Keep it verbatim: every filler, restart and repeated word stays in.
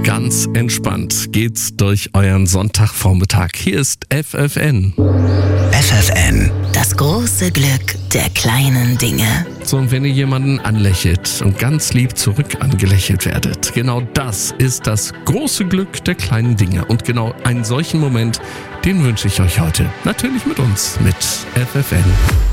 Ganz entspannt geht's durch euren Sonntagvormittag. Hier ist F F N. F F N, das große Glück der kleinen Dinge. So, und wenn ihr jemanden anlächelt und ganz lieb zurück angelächelt werdet, genau das ist das große Glück der kleinen Dinge. Und genau einen solchen Moment, den wünsche ich euch heute. Natürlich mit uns, mit F F N.